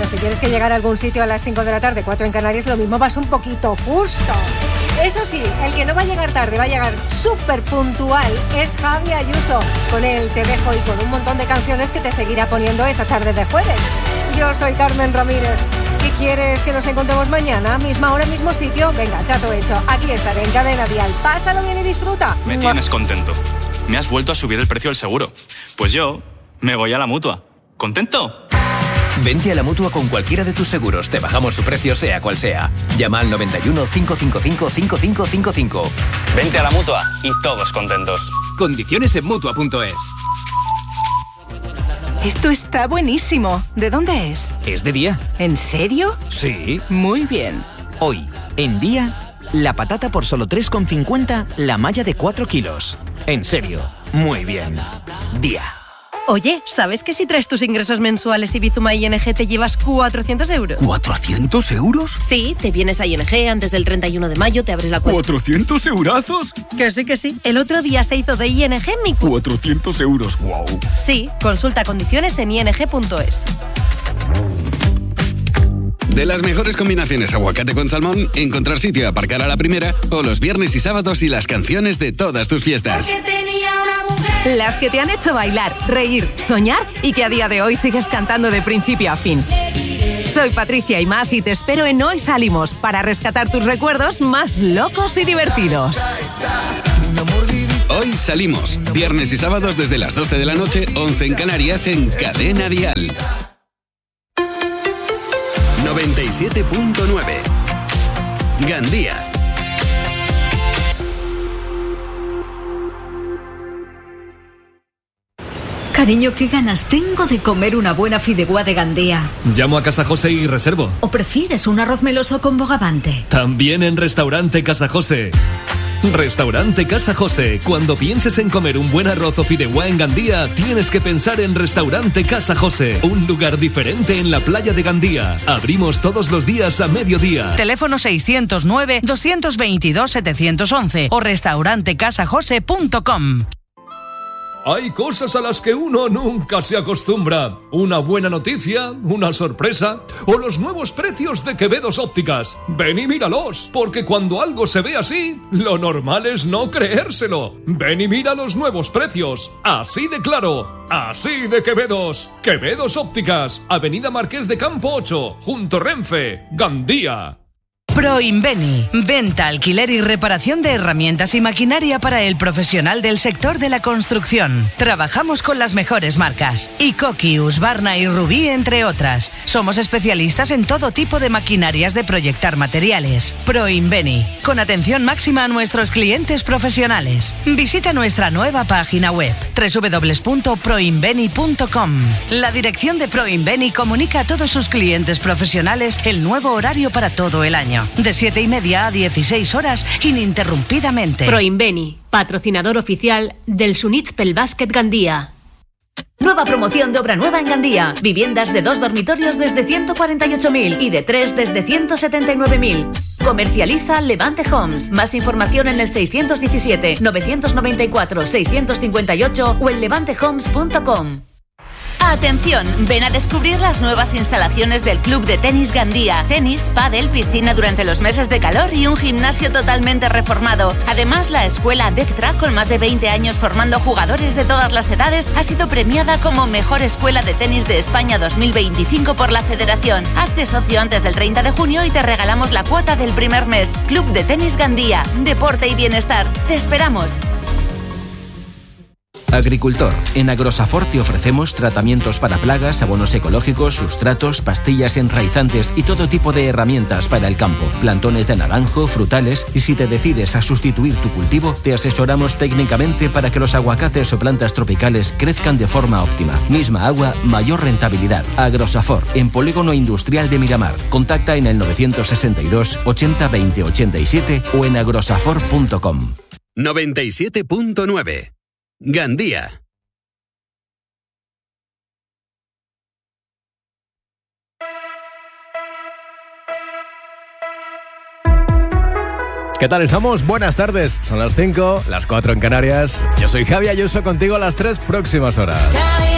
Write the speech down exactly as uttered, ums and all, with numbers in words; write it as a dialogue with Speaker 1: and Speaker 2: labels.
Speaker 1: si tienes que llegar a algún sitio a las cinco de la tarde, cuatro en Canarias, lo mismo vas un poquito justo. Eso sí, el que no va a llegar tarde, va a llegar súper puntual, es Javi Ayuso. Con él te dejo y con un montón de canciones que te seguirá poniendo esta tarde de jueves. Yo soy Carmen Ramírez. ¿Qué quieres que nos encontremos mañana? Misma hora, mismo sitio. Venga, trato hecho. Aquí estaré en Cadena Dial. Pásalo bien y disfruta.
Speaker 2: Me tienes contento. Me has vuelto a subir el precio del seguro. Pues yo me voy a la Mutua. ¿Contento?
Speaker 3: Vente a la Mutua con cualquiera de tus seguros. Te bajamos su precio sea cual sea. Llama al noventa y uno, cinco cinco cinco, cinco cinco cinco cinco.
Speaker 2: Vente a la Mutua y todos contentos.
Speaker 3: Condiciones en Mutua punto es.
Speaker 4: Esto está buenísimo. ¿De dónde es?
Speaker 5: Es de Día.
Speaker 4: ¿En serio?
Speaker 5: Sí.
Speaker 4: Muy bien.
Speaker 5: Hoy, en Día, la patata por solo tres con cincuenta, la malla de cuatro kilos. En serio, muy bien. Día.
Speaker 6: Oye, ¿sabes que si traes tus ingresos mensuales y Bizuma I N G te llevas cuatrocientos euros?
Speaker 5: ¿cuatrocientos euros?
Speaker 6: Sí, te vienes a I N G antes del treinta y uno de mayo, te abres la cuenta.
Speaker 5: ¿cuatrocientos eurazos?
Speaker 6: Que sí, que sí. El otro día se hizo de I N G mi cu...
Speaker 5: cuatrocientos euros, wow.
Speaker 6: Sí, consulta condiciones en I N G punto es.
Speaker 7: De las mejores combinaciones aguacate con salmón, encontrar sitio a aparcar a la primera o los viernes y sábados y las canciones de todas tus fiestas.
Speaker 4: Las que te han hecho bailar, reír, soñar y que a día de hoy sigues cantando de principio a fin. Soy Patricia Imaz y te espero en Hoy Salimos para rescatar tus recuerdos más locos y divertidos.
Speaker 7: Hoy Salimos, viernes y sábados desde las doce de la noche, once en Canarias en Cadena Dial. noventa y siete punto nueve. Gandía.
Speaker 8: Cariño, qué ganas tengo de comer una buena fideuá de Gandía.
Speaker 9: Llamo a Casa José y reservo.
Speaker 8: ¿O prefieres un arroz meloso con bogavante?
Speaker 9: También en Restaurante Casa José. Restaurante Casa José. Cuando pienses en comer un buen arroz o fideuá en Gandía, tienes que pensar en Restaurante Casa José, un lugar diferente en la playa de Gandía. Abrimos todos los días a mediodía.
Speaker 10: Teléfono seiscientos nueve, doscientos veintidós, setecientos once o restaurante casa jose punto com.
Speaker 9: Hay cosas a las que uno nunca se acostumbra. Una buena noticia, una sorpresa o los nuevos precios de Quevedos Ópticas. Ven y míralos, porque cuando algo se ve así, lo normal es no creérselo. Ven y mira los nuevos precios. Así de claro, así de Quevedos. Quevedos Ópticas, Avenida Marqués de Campo ocho, junto Renfe, Gandía.
Speaker 10: Proinveni, venta, alquiler y reparación de herramientas y maquinaria para el profesional del sector de la construcción. Trabajamos con las mejores marcas, Icoki, Husqvarna y Rubí, entre otras. Somos especialistas en todo tipo de maquinarias de proyectar materiales. Proinveni, con atención máxima a nuestros clientes profesionales. Visita nuestra nueva página web, doble u doble u doble u punto proinveni punto com. La dirección de Proinveni comunica a todos sus clientes profesionales el nuevo horario para todo el año. De siete y media a dieciséis horas, ininterrumpidamente.
Speaker 11: Proinveni, patrocinador oficial del Sunitspel Basket Gandía.
Speaker 12: Nueva promoción de obra nueva en Gandía. Viviendas de dos dormitorios desde ciento cuarenta y ocho mil y de tres desde ciento setenta y nueve mil. Comercializa Levante Homes. Más información en el seiscientos diecisiete, novecientos noventa y cuatro, seiscientos cincuenta y ocho o en levante homes punto com.
Speaker 13: Atención, ven a descubrir las nuevas instalaciones del Club de Tenis Gandía. Tenis, pádel, piscina durante los meses de calor y un gimnasio totalmente reformado. Además, la escuela Dectra, con más de veinte años formando jugadores de todas las edades, ha sido premiada como Mejor Escuela de Tenis de España dos mil veinticinco por la Federación. Hazte socio antes del treinta de junio y te regalamos la cuota del primer mes. Club de Tenis Gandía. Deporte y bienestar. Te esperamos.
Speaker 14: Agricultor, en Agrosafor te ofrecemos tratamientos para plagas, abonos ecológicos, sustratos, pastillas enraizantes y todo tipo de herramientas para el campo, plantones de naranjo, frutales, y si te decides a sustituir tu cultivo, te asesoramos técnicamente para que los aguacates o plantas tropicales crezcan de forma óptima. Misma agua, mayor rentabilidad. Agrosafor, en Polígono Industrial de Miramar. Contacta en el novecientos sesenta y dos, ochenta, veinte, ochenta y siete o en agrosafor punto com.
Speaker 7: noventa y siete punto nueve. Gandía.
Speaker 15: ¿Qué tal estamos? Buenas tardes. Son las cinco, las cuatro en Canarias. Yo soy Javi Ayuso, contigo las tres próximas horas.